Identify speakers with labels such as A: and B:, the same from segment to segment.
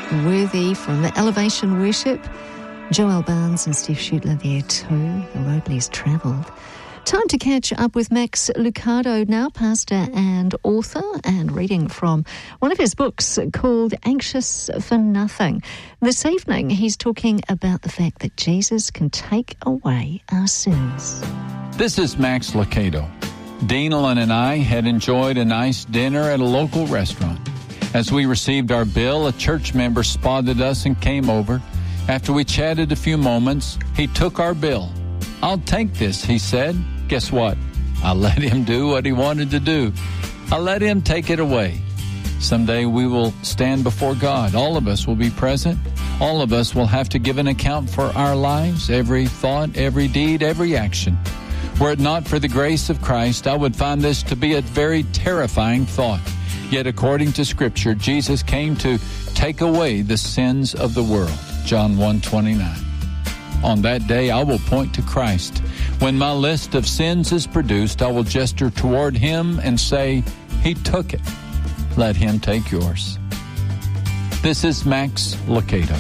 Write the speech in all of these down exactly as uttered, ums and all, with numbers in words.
A: Worthy from the Elevation Worship. Joel Barnes and Steph Schutler there too. The road less travelled. Time to catch up with Max Lucado now, pastor and author, and reading from one of his books called Anxious for Nothing. This evening he's talking about the fact that Jesus can take away our sins.
B: This is Max Lucado. Deanalyn and I had enjoyed a nice dinner at a local restaurant. As we received our bill, a church member spotted us and came over. After we chatted a few moments, he took our bill. "I'll take this," he said. Guess what? I let him do what he wanted to do. I let him take it away. Someday we will stand before God. All of us will be present. All of us will have to give an account for our lives, every thought, every deed, every action. Were it not for the grace of Christ, I would find this to be a very terrifying thought. Yet according to Scripture, Jesus came to take away the sins of the world. John one twenty-nine. On that day, I will point to Christ. When my list of sins is produced, I will gesture toward him and say, "He took it. Let him take yours." This is Max Lucado.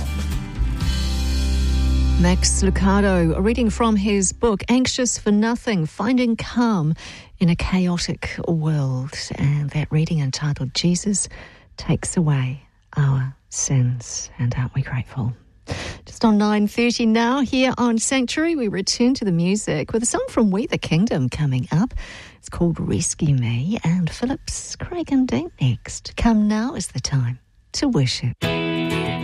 A: Max Lucado, reading from his book, Anxious for Nothing, Finding Calm in a Chaotic World. And that reading entitled, Jesus Takes Away Our Sins. And aren't we grateful? Just on nine thirty now, here on Sanctuary, we return to the music with a song from We the Kingdom coming up. It's called Rescue Me, and Phillips, Craig and Dean next. Come now is the time to worship.